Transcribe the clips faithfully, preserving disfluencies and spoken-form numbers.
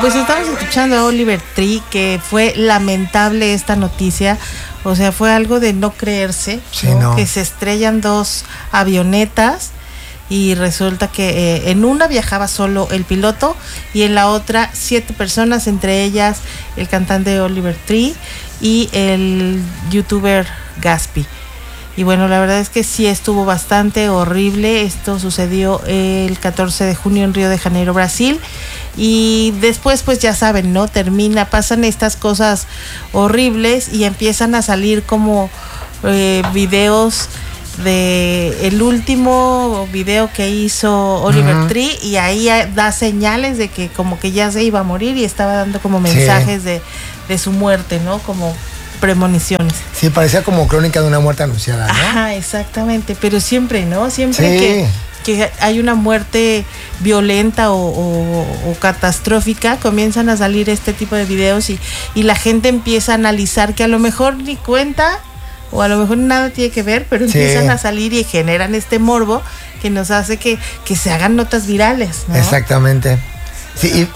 pues estamos escuchando a Oliver Tree, que fue lamentable esta noticia. O sea, fue algo de no creerse, sí, ¿no? No. Que se estrellan dos avionetas y resulta que eh, en una viajaba solo el piloto y en la otra siete personas, entre ellas el cantante Oliver Tree y el youtuber Gaspi. Y bueno, la verdad es que sí estuvo bastante horrible. Esto sucedió el catorce de junio en Río de Janeiro, Brasil. Y después, pues ya saben, ¿no? Termina, pasan estas cosas horribles y empiezan a salir como eh, videos de el último video que hizo Oliver uh-huh. Tree, y ahí da señales de que como que ya se iba a morir y estaba dando como mensajes sí. de, de su muerte, ¿no? Como premoniciones. Sí, parecía como crónica de una muerte anunciada, ¿no? Ajá, exactamente, pero siempre, ¿no? Siempre sí. que, que hay una muerte violenta o, o, o catastrófica, comienzan a salir este tipo de videos y, y la gente empieza a analizar que a lo mejor ni cuenta o a lo mejor nada tiene que ver, pero sí. empiezan a salir y generan este morbo que nos hace que, que se hagan notas virales, ¿no? Exactamente. Sí, y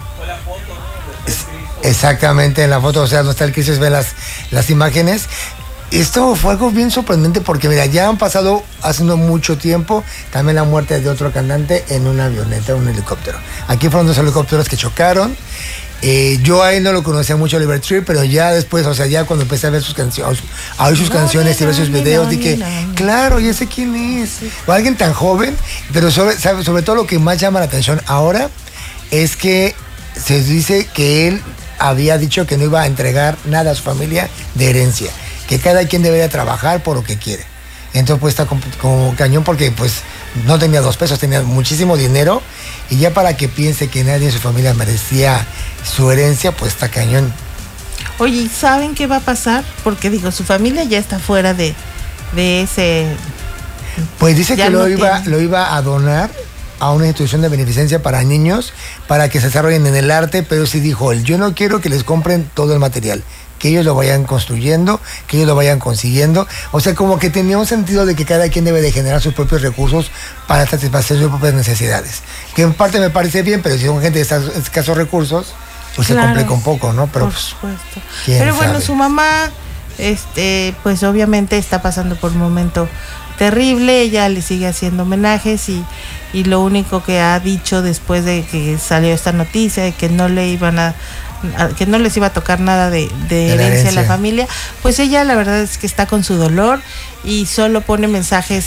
exactamente, en la foto, o sea, no está el que se ve las, las imágenes. Esto fue algo bien sorprendente porque, mira, ya han pasado hace no mucho tiempo también la muerte de otro cantante en una avioneta, un helicóptero. Aquí fueron dos helicópteros que chocaron. Eh, yo a él no lo conocía mucho, Oliver Tree, pero ya después, o sea, ya cuando empecé a ver sus canciones, a oír sus no, canciones no, y ver sus videos, no, dije, no, no. claro, ya sé quién es. Sí. O alguien tan joven, pero sobre, sabe, sobre todo lo que más llama la atención ahora es que se dice que él había dicho que no iba a entregar nada a su familia de herencia, que cada quien debería trabajar por lo que quiere. Entonces pues está como, como cañón porque pues no tenía dos pesos, tenía muchísimo dinero y ya para que piense que nadie en su familia merecía su herencia, pues está cañón. Oye, ¿saben qué va a pasar? Porque digo, su familia ya está fuera de, de ese... Pues dice que lo, no iba, lo iba a donar a una institución de beneficencia para niños, para que se desarrollen en el arte, pero sí dijo él, yo no quiero que les compren todo el material, que ellos lo vayan construyendo, que ellos lo vayan consiguiendo. O sea, como que tenía un sentido de que cada quien debe de generar sus propios recursos para satisfacer sus propias necesidades. Que en parte me parece bien, pero si son gente de escasos recursos, pues claro, se complica un poco, ¿no? Pero, por pues, supuesto. Pero bueno, sabe? Su mamá, este, pues obviamente está pasando por un momento terrible, ella le sigue haciendo homenajes y, y lo único que ha dicho después de que salió esta noticia de que no le iban a, a que no les iba a tocar nada de, de herencia, herencia a la familia, pues ella la verdad es que está con su dolor y solo pone mensajes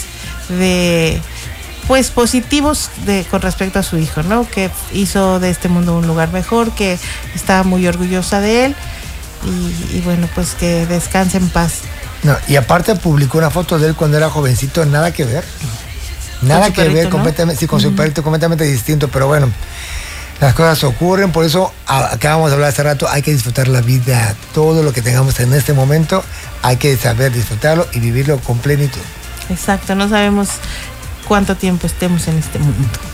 de pues positivos de con respecto a su hijo, ¿no? Que hizo de este mundo un lugar mejor, que está muy orgullosa de él y, y bueno, pues que descanse en paz. No, y aparte publicó una foto de él cuando era jovencito, nada que ver. Nada que perrito, ver, ¿no? completamente, sí, con uh-huh. su perrito completamente distinto, pero bueno, las cosas ocurren, por eso acabamos de hablar hace rato, hay que disfrutar la vida, todo lo que tengamos en este momento, hay que saber disfrutarlo y vivirlo con plenitud. Exacto, no sabemos cuánto tiempo estemos en este mundo.